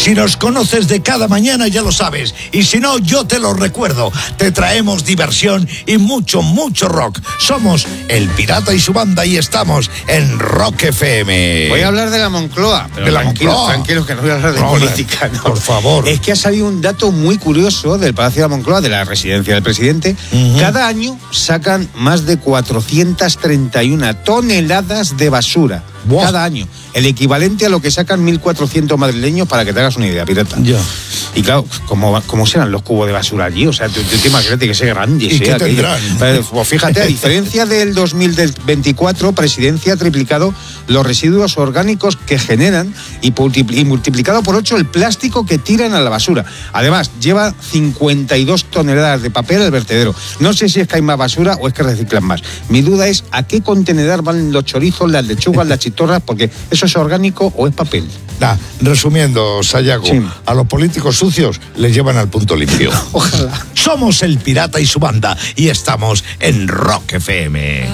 Si nos conoces de cada mañana ya lo sabes, y si no, yo te lo recuerdo. Te traemos diversión y mucho, mucho rock. Somos El Pirata y su banda y estamos en Rock FM. Voy a hablar de la Moncloa, pero de la Moncloa. Tranquilos, que no voy a hablar de política, ¿no? Por favor. Es que ha salido un dato muy curioso del Palacio de la Moncloa, de la residencia del presidente. Cada año sacan más de 431 toneladas de basura. Buah. Cada año. El equivalente a lo que sacan 1.400 madrileños, para que te hagas una idea, pirata. Ya. Y claro, ¿cómo serán los cubos de basura allí? O sea, tú te imagínate que sea grande. ¿Y qué tendrán? Pues fíjate, a diferencia del 2024, Presidencia ha triplicado los residuos orgánicos que generan y multiplicado por 8 el plástico que tiran a la basura. Además, lleva 52 toneladas de papel al vertedero. No sé si es que hay más basura o es que reciclan más. Mi duda es a qué contenedor van los chorizos, las lechugas, las chitorras, porque eso es orgánico o es papel. Resumiendo, Sayago, Sí. a los políticos sucios les llevan al punto limpio. Ojalá. Somos El Pirata y su banda y estamos en Rock FM.